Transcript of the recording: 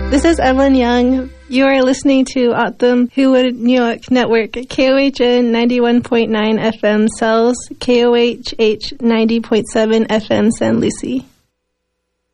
This is Evelyn Young. You are listening to Autumn Hillwood New York Network, KOHN 91.9 FM Cells, KOHH 90.7 FM San Lucie.